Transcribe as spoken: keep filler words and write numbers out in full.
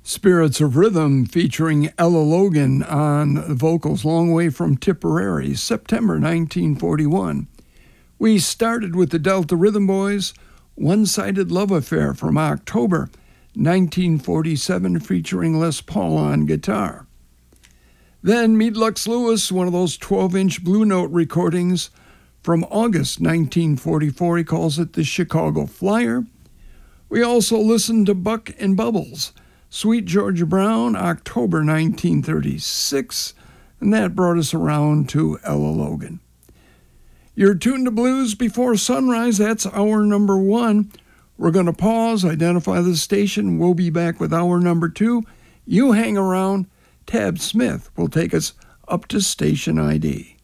Spirits of Rhythm featuring Ella Logan on vocals, Long Way from Tipperary, September nineteen forty-one. We started with the Delta Rhythm Boys, One-Sided Love Affair from October nineteen forty-seven, featuring Les Paul on guitar. Then Meet Lux Lewis, one of those twelve-inch Blue Note recordings from August nineteen forty-four. He calls it the Chicago Flyer. We also listened to Buck and Bubbles, Sweet Georgia Brown, October nineteen thirty-six, and that brought us around to Ella Logan. You're tuned to Blues Before Sunrise. That's hour number one. We're going to pause, identify the station. We'll be back with hour number two. You hang around. Tab Smith will take us up to station I D.